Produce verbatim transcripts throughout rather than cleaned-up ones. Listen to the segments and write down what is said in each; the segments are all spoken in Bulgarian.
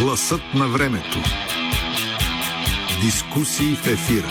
Гласът на времето. Дискусии в ефира.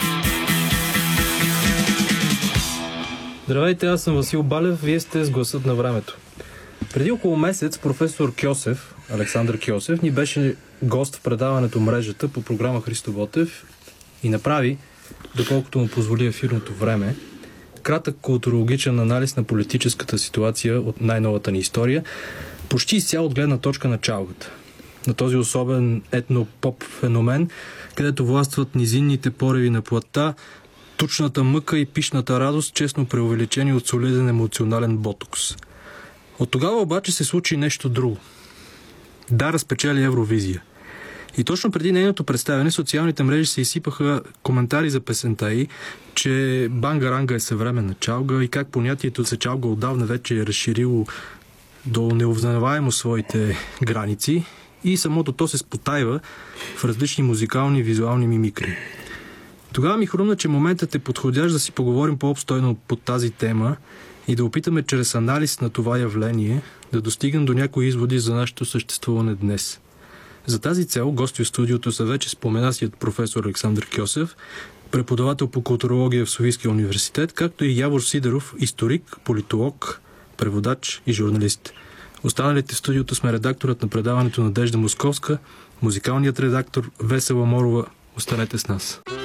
Здравейте, аз съм Васил Балев, вие сте с Гласът на времето. Преди около месец професор Кьосев, Александър Кьосев, ни беше гост в предаването Мрежата по програма Христо Ботев и направи, доколкото му позволи ефирното време, кратък културологичен анализ на политическата ситуация от най-новата ни история, почти изцяло от гледна точка на чалгата. На този особен етно-поп феномен, където властват низинните пореви на плътта, тучната мъка и пишната радост, честно преувеличени от солиден емоционален ботокс. От тогава обаче се случи нещо друго. Да, разпечели Евровизия. И точно преди нейното представяне социалните мрежи се изсипаха коментари за песента й, че банга-ранга е съвременна чалга и как понятието за чалга отдавна вече е разширило до неузнаваемо своите граници и самото то се спотайва в различни музикални и визуални мимикри. Тогава ми хрумна, че моментът е подходящ да си поговорим по-обстойно по тази тема и да опитаме чрез анализ на това явление да достигнем до някои изводи за нашето съществуване днес. За тази цел гости в студиото са вече споменатият професор Александър Кьосев, преподавател по културология в Софийския университет, както и Явор Сидеров, историк, политолог, преводач и журналист. Останалите в студиото сме редакторът на предаването Надежда Московска, музикалният редактор Весела Морова. Останете с нас.